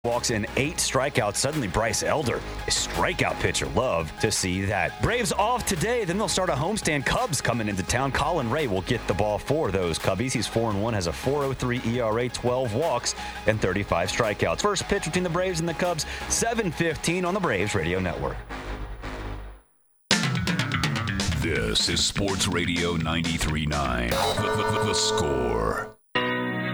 walks in 8 strikeouts. Suddenly, Bryce Elder, a strikeout pitcher. Love to see that. Braves off today. Then they'll start a homestand. Cubs coming into town. Colin Ray will get the ball for those Cubbies. He's 4-1, has a 4.03 ERA, 12 walks, and 35 strikeouts. First pitch between the Braves and the Cubs, 7:15 on the Braves Radio Network. This is Sports Radio 93.9. The Score.